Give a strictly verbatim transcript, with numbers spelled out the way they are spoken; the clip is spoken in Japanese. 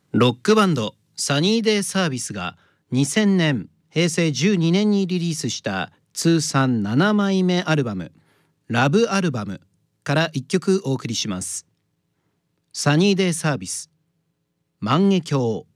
ロックバンドサニーデイサービスがにせんねんへいせいじゅうにねんにリリースした通算ななまいめアルバムラブアルバムからいっきょくお送りします。サニーデイサービス万華鏡。